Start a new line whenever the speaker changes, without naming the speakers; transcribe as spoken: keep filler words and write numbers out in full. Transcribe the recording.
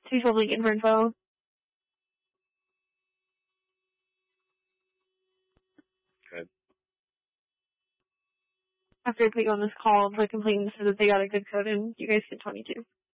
He's probably getting for info.
Okay.
After I put you on this call, the complaint said that they got a good code and you guys get twenty-two.